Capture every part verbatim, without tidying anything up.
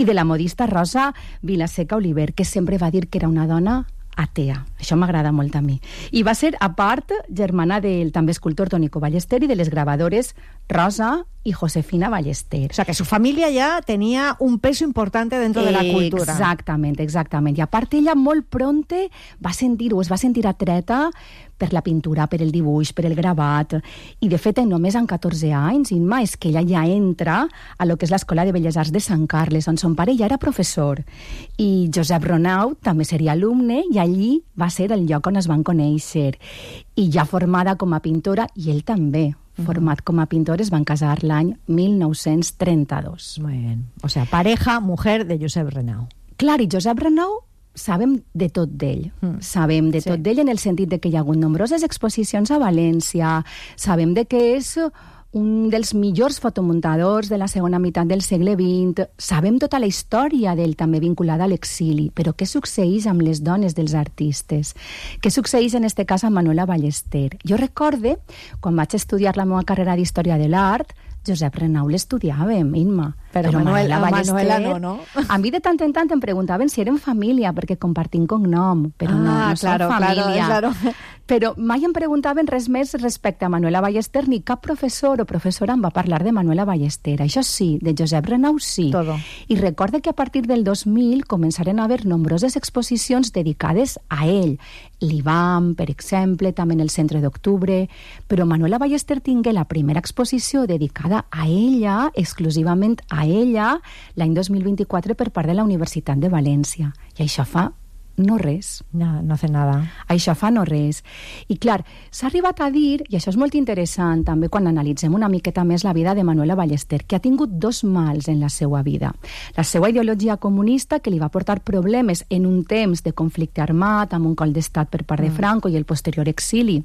I de la modista Rosa Vilaseca Oliver, que sempre va dir que era una dona atea. Això m'agrada molt a mi. I va ser, a part, germana del també escultor Tónico Ballester i de les gravadores Rosa y Josefina Ballester. O sea, que su familia ya tenía un peso importante dentro de la cultura. Exactament, exactament. I a part, ella molt pronte va sentir, o es va sentir atreta per la pintura, per el dibuix, per el gravat. I, de fet, només amb catorze anys, Imma, és que ella ja entra a lo que és l'Escola de Belles Arts de Sant Carles, on son pare ja era professor. I Josep Renau també seria alumne, i allí va ser el lloc on es van conèixer. I ja formada com a pintora, i ell també, format com a pintor, es van casar l'any mil nou-cents trenta-dos. Muy bien. O sea, pareja, mujer de Josep Renau. Clar, i Josep Renau sabem de tot d'ell. Mm. Sabem de tot sí. d'ell en el sentit de que hi ha hagut nombroses exposicions a València, sabem de que és un dels millors fotomuntadors de la segona meitat del segle vint, sabem tota la història d'ell també vinculada a l'exili, però què succeeix amb les dones dels artistes? Què succeeix en este cas amb Manuela Ballester? Jo recorde, quan vaig estudiar la meva carrera d'Història de l'Art, Josep Renau l'estudiàvem, Imma. Però, però Manuela, Ballester, Manuela no, no? A mi de tant en tant em preguntaven si eren família, perquè compartim cognom, però ah, no, no claro, som família. Claro, claro. Però mai em preguntaven res més respecte a Manuela Ballester, ni cap professor o professora em va parlar de Manuela Ballester. Això sí, de Josep Renau sí. Todo. I recorde que a partir del dos mil començaren a haver nombroses exposicions dedicades a ell. L'I B A M, per exemple, també en el Centre d'Octubre, però Manuela Ballester tingué la primera exposició dedicada a ella, exclusivament a ella, l'any dos mil vint-i-quatre per part de la Universitat de València. I això fa no res. No, no hace nada. Això fa no res. I clar, s'ha arribat a dir, i això és molt interessant també quan analitzem una miqueta més la vida de Manuela Ballester, que ha tingut dos mals en la seva vida. La seva ideologia comunista, que li va portar problemes en un temps de conflicte armat, amb un cop d'estat per part de Franco mm. i el posterior exili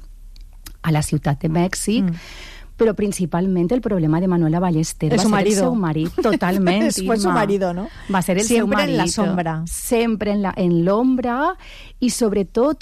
a la ciutat de Mèxic, mm. però principalment el problema de Manuela Ballester es va su ser marido. el seu marit, totalment. Fue su marido, ¿no? Va ser el siempre seu marit. en la sombra. Sempre en, la, en l'ombra i sobretot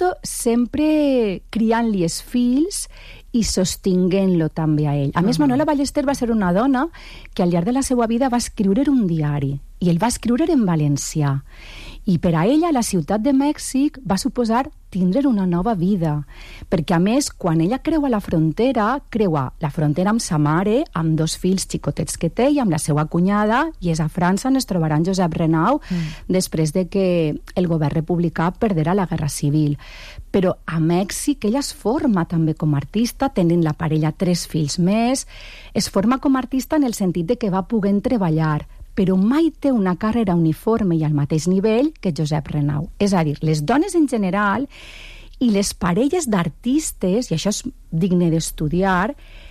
sempre criant-li els fills i sostinguent-lo també a ell. A més, Manuela Ballester va ser una dona que al llarg de la seva vida va escriure un diari, i ell va escriure en valencià. I per a ella, la ciutat de Mèxic va suposar tindre una nova vida, perquè a més, quan ella creua la frontera, creua la frontera amb sa mare, amb dos fills xicotets que té, i amb la seva cunyada, i és a França on es trobarà en Josep Renau, mm. després de que el govern republicà perdrà la Guerra Civil. Però a Mèxic ella es forma també com a artista, tenint la parella tres fills més, es forma com a artista en el sentit de que va poder treballar, però mai té una carrera uniforme i al mateix nivell que Josep Renau. És a dir, les dones en general i les parelles d'artistes, i això és digne d'estudiar,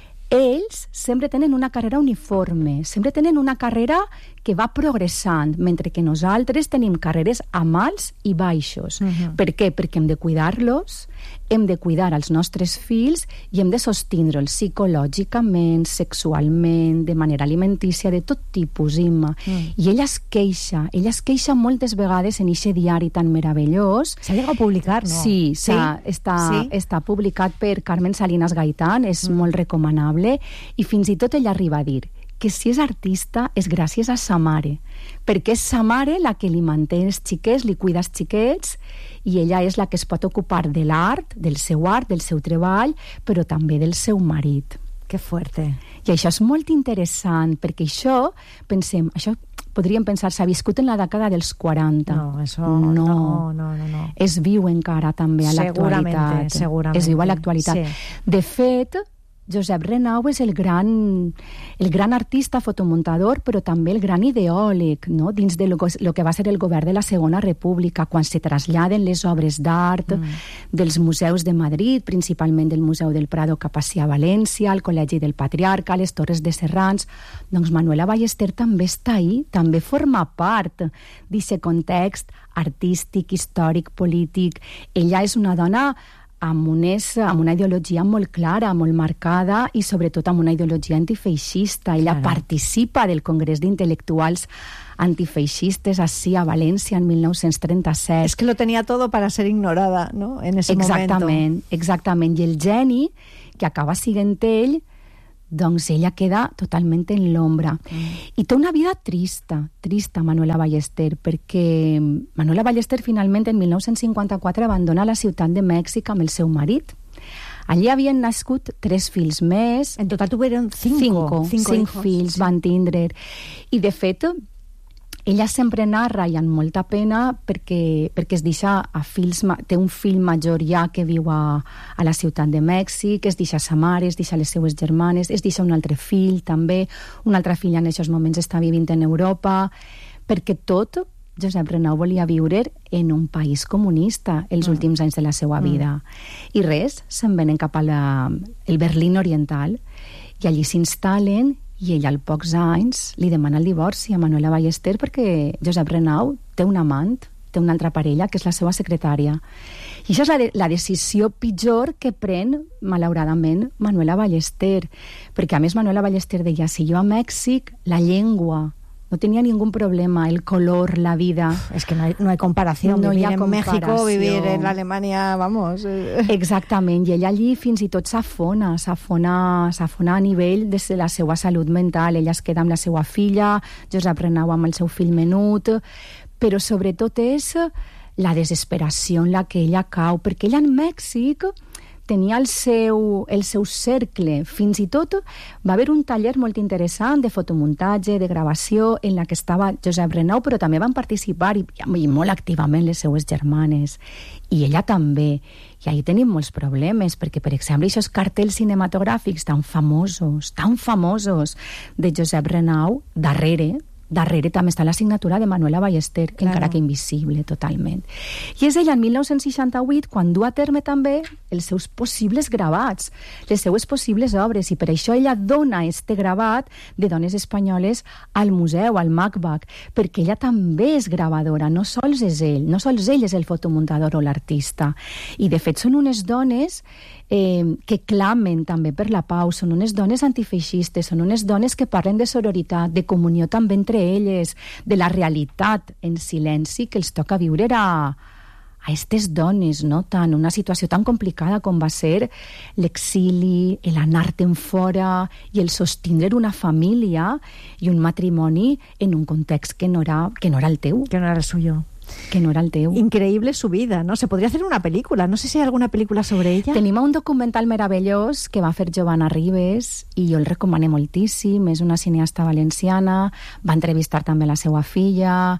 ells sempre tenen una carrera uniforme, sempre tenen una carrera que va progressant, mentre que nosaltres tenim carreres amb alts i baixos. Uh-huh. Per què? Perquè hem de cuidar-los, hem de cuidar els nostres fills i hem de sostindre'ls psicològicament, sexualment, de manera alimentícia, de tot tipus, Imma. Mm. I ella es queixa, ella es queixa moltes vegades en eixe diari tan meravellós. S'ha llegat a publicar, no? Sí, sí? Està, sí? està publicat per Carmen Salinas Gaitán, és mm. molt recomanable, i fins i tot ella arriba a dir que si és artista és gràcies a sa mare, perquè és sa mare la que li manté els xiquets, li cuida els xiquets, i ella és la que es pot ocupar de l'art, del seu art, del seu treball, però també del seu marit. Que fuerte. I això és molt interessant, perquè això, pensem, això podríem pensar, s'ha viscut en la dècada dels quaranta. No, això no. no, no, no, no. Es viu encara també a l'actualitat. Segurament, segurament. Es viu a l'actualitat. Sí. De fet, Josep Renau és el gran, el gran artista fotomuntador, però també el gran ideòleg, no? Dins de lo, lo que va ser el govern de la Segona República, quan se traslladen les obres d'art mm. dels museus de Madrid, principalment del Museu del Prado cap a València, el Col·legi del Patriarca, les Torres de Serrans. Doncs Manuela Ballester també està ahí, també forma part d'aquest context artístic, històric, polític. Ella és una dona amb, unes, amb una ideologia molt clara, molt marcada, i sobretot amb una ideologia antifeixista. Ella claro. participa del Congrés d'Intel·lectuals antifeixistes així a València en mil nou-cents trenta-set. Es que lo tenía todo para ser ignorada, ¿no? En ese exactament, momento. Exactament, i el geni que acaba siguent ell doncs ella queda totalment en l'ombra. Mm. I té una vida trista, trista, Manuela Ballester, perquè Manuela Ballester finalment en mil nou-cents cinquanta-quatre abandona la ciutat de Mèxic amb el seu marit. Allí havien nascut tres fills més. En total tuvieron cinco. Cinco, cinco, cinc hijos, fills sí. van tindre. I, de fet, ella sempre narra, i amb molta pena, perquè, perquè es deixa a fills, té un fill major ja que viu a, a la ciutat de Mèxic, es deixa sa mare, es deixa les seues germanes, es deixa un altre fill també, un altre fill en aquests moments està vivint en Europa, perquè tot Josep Renau volia viure en un país comunista els mm. últims anys de la seva vida. Mm. I res, se'n venen cap a la, el Berlín Oriental i allí s'instal·len i ella al pocs anys li demana el divorci a Manuela Ballester perquè Josep Renau té un amant, té una altra parella que és la seva secretària. I això és la, de, la decisió pitjor que pren, malauradament, Manuela Ballester, perquè a més Manuela Ballester deia, si jo a Mèxic, la llengua, no tenía ningún problema, el color, la vida. Es que no hay, no hay comparación. No vivir hi ha en comparació. México, vivir en la Alemania, vamos. Exactament, i ella allí fins i tot s'afona, s'afona, s'afona a nivell de la seva salut mental. Ella es queda amb la seva filla, Josep Renau amb el seu fill menut, però sobretot és la desesperació en la que ella cau, perquè ella en Mèxic tenia el seu, el seu cercle. Fins i tot va haver un taller molt interessant de fotomuntatge, de gravació, en la que estava Josep Renau, però també van participar, i, i molt activament, les seues germanes. I ella també. I ahí tenim molts problemes, perquè, per exemple, aquests cartells cinematogràfics tan famosos, tan famosos, de Josep Renau, darrere, darrere també està la signatura de Manuela Ballester, claro. Encara que invisible totalment. I és ella en mil nou-cents seixanta-vuit quan du a terme també els seus possibles gravats, les seues possibles obres, i per això ella dona este gravat de dones espanyoles al museu, al MACBAC, perquè ella també és gravadora, no sols és ell, no sols ell és el fotomuntador o l'artista. I de fet són unes dones eh, que clamen també per la pau, són unes dones antifeixistes, són unes dones que parlen de sororitat, de comunió també entre elles, de la realitat en silenci que els toca viure a, a estes dones, no? Tan, una situació tan complicada com va ser l'exili, l'anar-te'n fora i el sostindre una família i un matrimoni en un context que no era, que no era el teu. Que no era el suyo. Que no era el teu. Increíble su vida, ¿no? Se podría hacer una película. No sé si hay alguna película sobre ella. Tenim un documental meravellós que va fer Giovanna Ribes i jo el recomano moltíssim. És una cineasta valenciana, va entrevistar també la seva filla,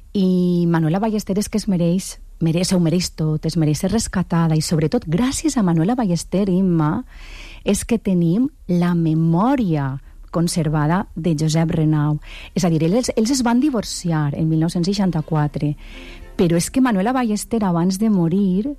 i Manuela Ballester és que es mereix, mereix, ho mereix tot, es mereix ser rescatada, i sobretot gràcies a Manuela Ballester, Imma, és que tenim la memòria conservada de Josep Renau. És a dir, ells, ells es van divorciar en mil nou-cents seixanta-quatre, però és que Manuela Ballester, abans de morir,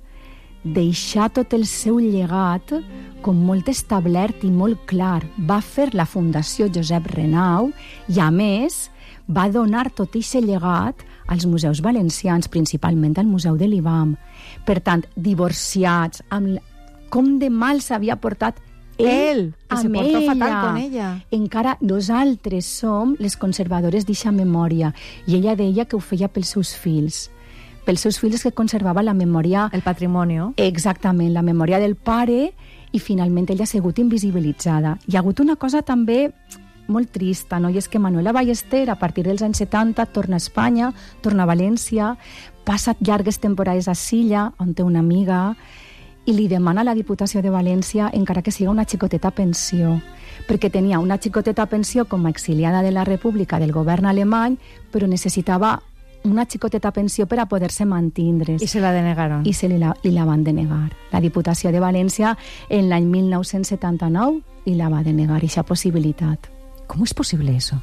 deixà tot el seu llegat com molt establert i molt clar. Va fer la Fundació Josep Renau i, a més, va donar tot aquest llegat als museus valencians, principalment al Museu de l'I B A M. Per tant, divorciats, amb com de mal s'havia portat Él, que se portó fatal con ella. Encara nosaltres som les conservadores d'eixa memòria, i ella deia que ho feia pels seus fills, pels seus fills, que conservava la memòria... El patrimonio. Exactament, la memòria del pare, i finalment ella ha sigut invisibilitzada. Hi ha hagut una cosa també molt trista, no? I és que Manuela Ballester, a partir dels anys setanta, torna a Espanya, torna a València, passa llargues temporades a Silla, on té una amiga, i li demana a la Diputació de València, encara que siga una xicoteta pensió, perquè tenia una xicoteta pensió com a exiliada de la República del govern alemany, però necessitava una xicoteta pensió per a poder-se mantindre. I se la denegaron. I se li la, li la van denegar. La Diputació de València en l'any mil nou-cents setanta-nou i la va denegar, eixa possibilitat. ¿Cómo es posible eso?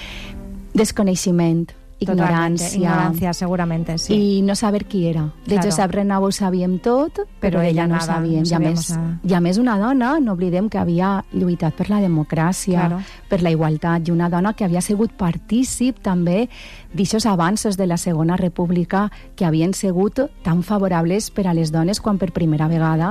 Desconeixement, ignorància. Ignorància, seguramente, sí. I no saber qui era. De Claro. Josep Renau ho sabíem tot, però, Però ella ella no ho nada, sabíem. no I, a sabíamos més, nada. I a més una dona, no oblidem que havia lluitat per la democràcia, Claro. per la igualtat, i una dona que havia sigut partícip també d'aixòs avanços de la Segona República que havien sigut tan favorables per a les dones quan per primera vegada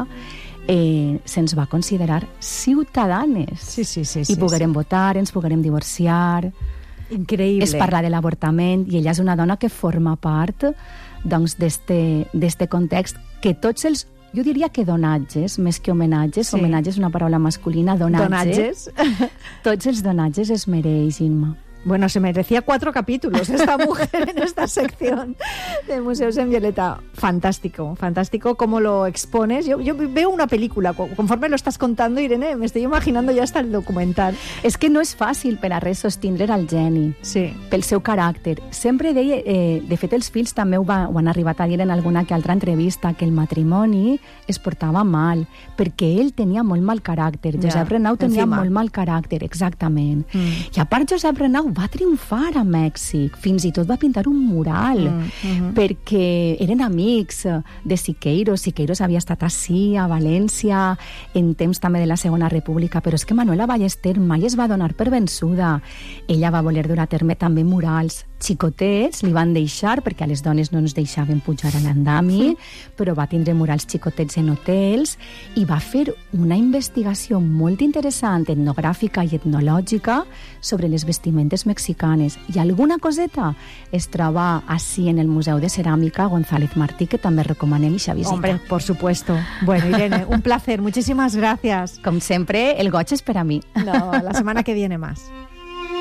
eh, se'ns va considerar ciutadanes. Sí, sí, sí. I sí, poguérem votar, ens poguérem divorciar. Increïble. Es parla de l'avortament, i ella és una dona que forma part doncs d'este d'este context que tots els jo diria que donatges, més que homenatges. Sí. Homenatge és una paraula masculina, donatges. Donatges. Tots els donatges es mereix, Imma. Bueno, se merecía cuatro capítulos esta mujer en esta sección de Museos en Violeta. Fantástico, fantástico cómo lo expones. Yo, yo veo una película, conforme lo estás contando, Irene, me estoy imaginando ya hasta el documental. És que no és fàcil per a res sostindre el geni, sí. pel seu caràcter. Sempre deia, eh, de fet els fills també ho, va, ho han arribat a dir en alguna que altra entrevista, que el matrimoni es portava mal, perquè ell tenia molt mal caràcter. Ja, Josep Renau tenia encima. molt mal caràcter, exactament. Mm. I a part Josep Renau va triomfar a Mèxic, fins i tot va pintar un mural, mm, mm-hmm. perquè eren amics de Siqueiros. Siqueiros havia estat ací, a València, en temps també de la Segona República, però és que Manuela Ballester mai es va donar per vençuda. Ella va voler dur a terme també murals xicotets, li van deixar, perquè a les dones no ens deixaven pujar a l'andami, sí. però va tindre murals xicotets en hotels i va fer una investigació molt interessant, etnogràfica i etnològica, sobre les vestimentes mexicanes. I alguna coseta es troba així en el Museu de Ceràmica González Martí, que també recomanem ixa visita. Hombre, por supuesto. Bueno, Irene, un placer. Muchísimas gracias. Com sempre, el goig és per a mi. No, la semana que viene más.